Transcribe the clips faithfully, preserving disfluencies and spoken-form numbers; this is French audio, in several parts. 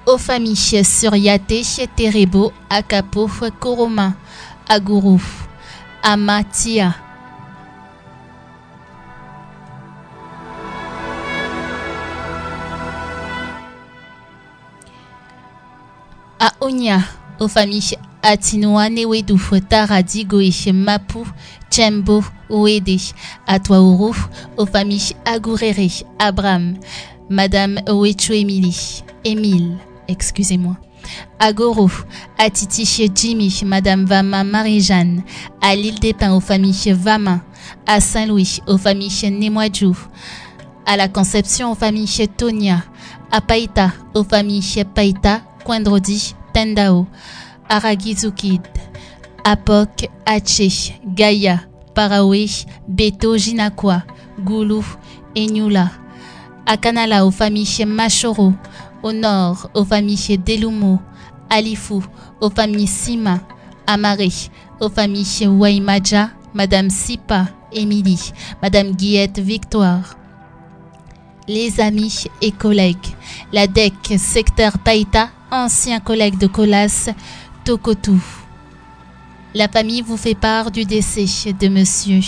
aux familles Suriate, Terebo, Akapo, Koroma, Aguru, Amatia. À Onya, aux familles Atinoa, Newedu, Taradi, Goish, Mapu, Tchembo, Oede, Atwauru, aux familles Agurere, Abraham, Madame Oecho Emily, Émile, excusez-moi. Agoro, Atitiche Jimmy, Madame Vama Marie-Jeanne, à l'île des Pins aux familles Vama, à Saint-Louis aux familles Nemoadjou, à la Conception aux familles Tonia, à Païta aux familles Païta, Coindrodi, Tendao, Aragizukid, Apok, Hache, Gaïa, Paraoué, Beto, Jinakwa, Goulou, Enyula, à Kanala aux familles Machoro, au nord aux familles Delumo, Alifou aux familles Sima, Amaré aux familles Waimaja, Madame Sipa, Émilie, Madame Guillette Victoire. Les amis et collègues, la D E C secteur Païta, ancien collègue de Colas, Tokotou. La famille vous fait part du décès de monsieur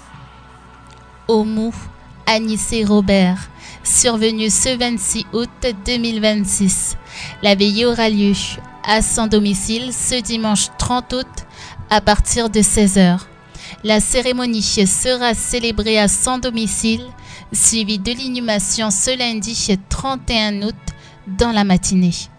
Omou Anissé Robert, survenu ce vingt-six août deux mille vingt-six. La veillée aura lieu à son domicile ce dimanche trente août à partir de seize heures. La cérémonie sera célébrée à son domicile, suivie de l'inhumation ce lundi trente et un août dans la matinée.